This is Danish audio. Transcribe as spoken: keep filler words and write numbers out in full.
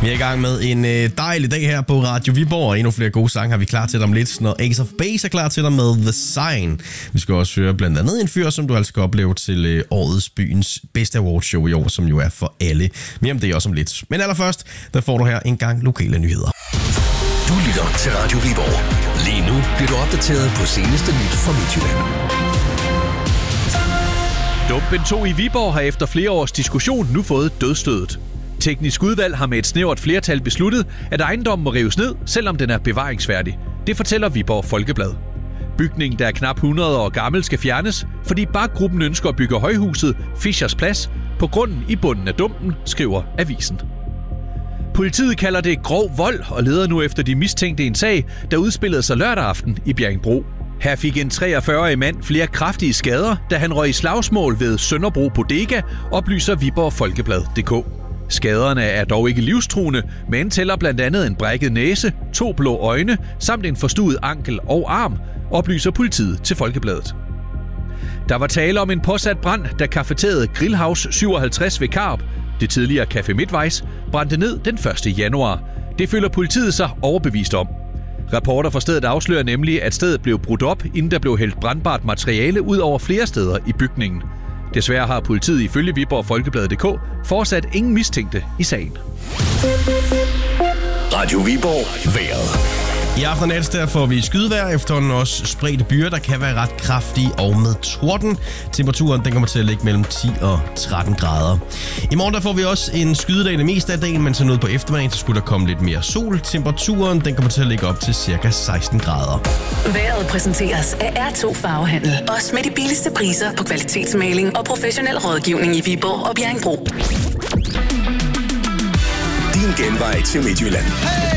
Vi er i gang med en øh, dejlig dag her på Radio Viborg, og endnu flere gode sange har vi klar til dig om lidt, når Ace of Base er klar til dig med The Sign. Vi skal også høre blandt andet en fyr, som du altså skal opleve til øh, årets byens bedste awardshow i år, som jo er for alle. Mere om det også om lidt. Men allerførst, der får du her en gang lokale nyheder. Du lytter til Radio Viborg. Lige nu bliver du opdateret på seneste nyt fra Midtjylland. Dumpen to i Viborg har efter flere års diskussion nu fået dødsstødet. Teknisk udvalg har med et snævert flertal besluttet, at ejendommen må rives ned, selvom den er bevaringsværdig. Det fortæller Viborg Folkeblad. Bygningen, der er knap hundrede år gammel, skal fjernes, fordi Bak-gruppen ønsker at bygge højhuset Fischers Plads på grunden i bunden af dumpen, skriver avisen. Politiet kalder det grov vold og leder nu efter de mistænkte i en sag, der udspillede sig lørdag aften i Bjerringbro. Her fik en treogfyrre-årig mand flere kraftige skader, da han røg i slagsmål ved Sønderbro Bodega, oplyser Viborg Folkeblad punktum d k. Skaderne er dog ikke livstruende, men tæller blandt andet en brækket næse, to blå øjne samt en forstuet ankel og arm, oplyser politiet til Folkebladet. Der var tale om en påsat brand, da cafeteriet Grillhouse syvoghalvtreds ved Karup, det tidligere Café Midtvejs, brændte ned den første januar. Det føler politiet sig overbevist om. Rapporter fra stedet afslører nemlig, at stedet blev brudt op, inden der blev hældt brandbart materiale ud over flere steder i bygningen. Desværre har politiet ifølge Viborg Folkeblad punktum d k fortsat ingen mistænkte i sagen. Radio Viborg vejret. I aften og der får vi skydevejr, efterhånden også spredte byer, der kan være ret kraftige og med torden. Temperaturen den kommer til at ligge mellem ti og tretten grader. I morgen der får vi også en skydedag det meste af dagen, men så noget på eftermiddagen, så skulle der komme lidt mere sol. Temperaturen den kommer til at ligge op til cirka seksten grader. Vejret præsenteres af R to Farvehandel. Også med de billigste priser på kvalitetsmaling og professionel rådgivning i Viborg og Bjerringbro. Din genvej til Midtjylland.